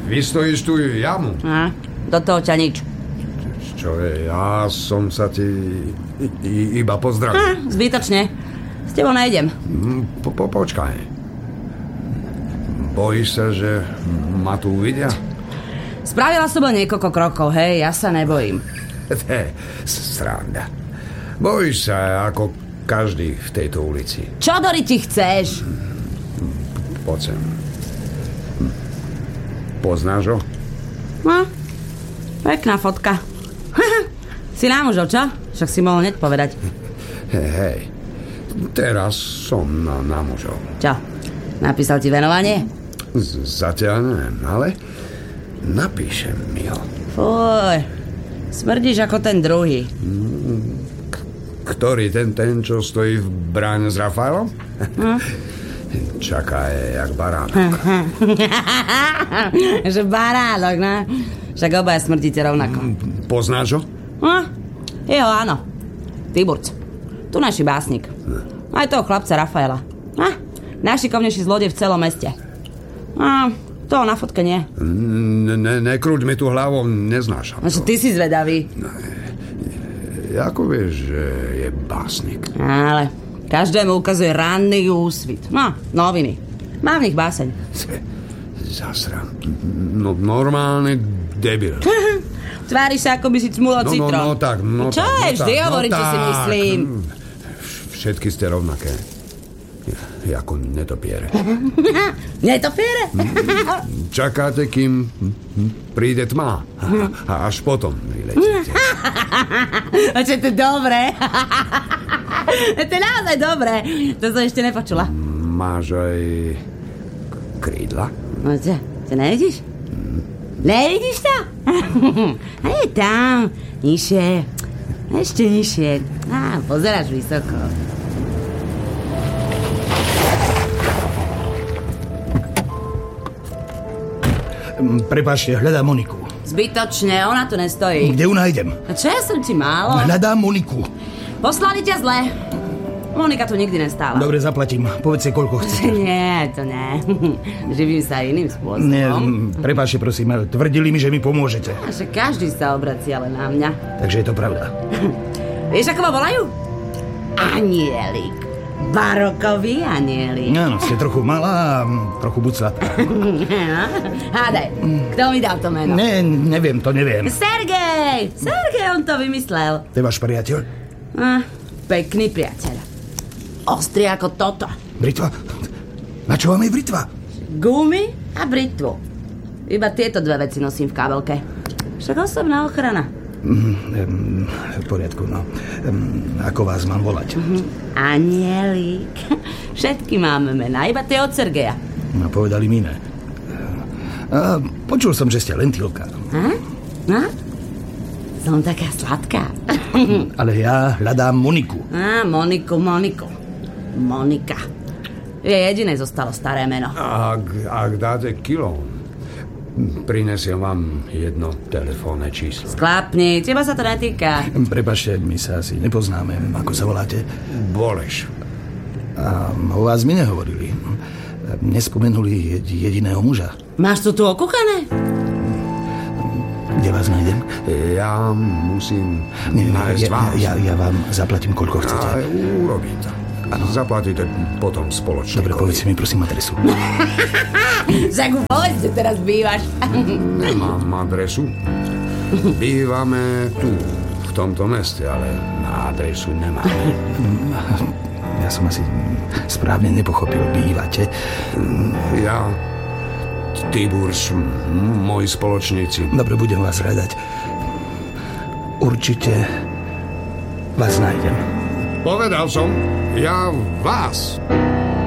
Vystojíš tú jamu. Do toho ťa nič. Čo je, ja som sa ti iba pozdravil. Zbytočne. S tebou nejdem. Počkaj. Bojíš sa, že ma tu uvidia? Spravila som len niekoľko krokov, hej, ja sa nebojím. Sranda. Bojíš sa ako každý v tejto ulici. Čo, Dori, ti chceš? Poď sem. Poznáš ho? No, pekná fotka. Si námužov, čo? Však si mohol hneď povedať. Hej, teraz som námužov. Čo? Napísal ti venovanie? Zatiaľ neviem, ale napíšem mi ho. Fuj, smrdíš ako ten druhý. Ktorý? Ten, čo stojí v bráne s Rafaelom? Čaká je jak baránok. Že baránok, no? Však obaja smrdíte rovnako. Poznáš ho? Jeho áno. Tiburc. Tu naši básnik. Aj toho chlapca Rafaela. Najšikovnejší zlodej v celom meste. Toho na fotke nie. Nekrúť mi tu hlavou, neznášam to. Ty si zvedavý. Ako vieš, že je básnik? Ale každému ukazuje ranný úsvit. No, noviny. Mám v nich báseň. Zasran. No, normálny debil. Tváriš sa, ako by si cmulo citrón. Čo je? Vždy hovorí, čo si myslím. Všetky ste rovnaké. Ako netopiere. Netopiere? Čakáte, kým príde tma. A až potom vyletíte. A čo, to je dobré. To je naozaj dobré. To som ešte nepočula. Máš aj krídla? No čo nevidíš? Nevidíš to? A je tam. Nižšie. Ešte nižšie. Pozeráš vysoko. Prepáčte, hľadám Moniku. Zbytočne, ona tu nestojí. Kde ju nájdem? A čo ja som ti málo? Hľadám Moniku. Poslali ťa zle. Monika tu nikdy nestála. Dobre, zaplatím. Povedzte, koľko chcete. Nie, to nie. Živím sa iným spôsobom. Nie, prepáčte, prosím, ale tvrdili mi, že mi pomôžete. A že každý sa obracia len na mňa. Takže je to pravda. Vieš, ako ma volajú? Anielik. Barokový anielik. Áno, ste trochu malá a trochu buclatá. Hádaj, kto mi dal to meno? Neviem, to neviem. Sergej, on to vymyslel. To je váš priateľ? Pekný priateľ. Ostrý ako toto. Britva? Na čo vám je britva? Gumy a britvu. Iba tieto dve veci nosím v kabelke. Však osobná ochrana. V poriadku, no. Ako vás mám volať? Anielik. Všetky máme mená, iba tie od Sergeja. No, povedali mi iné. Počul som, že ste lentilka. Som taká sladká. Ale ja hľadám Moniku. Moniku. Monika. Je jediné zostalo staré meno. Ak dáte kilo, prinesiem vám jedno telefónne číslo. Sklapni, teba sa to netýka. Prepáčte, my sa asi nepoznáme. Ako sa voláte? Boleš. A o vás mi nehovorili. Nespomenuli jediného muža. Máš to tu okuchané? Kde vás nájdem? Ja musím nájsť vás. Ja vám zaplatím, koľko chcete. Urobím to. Ano. Zaplatíte potom spoločne. Dobre, povedzte mi prosím adresu. Však povedz, že teraz bývaš. Nemám adresu. Bývame tu, v tomto meste, ale na adresu nemám. Ja som asi správne nepochopil. Bývate? Ja, Tiburc, moji spoločníci. Dobre, budem vás hľadať. Určite vás nájdem. Povedal som, ja vás.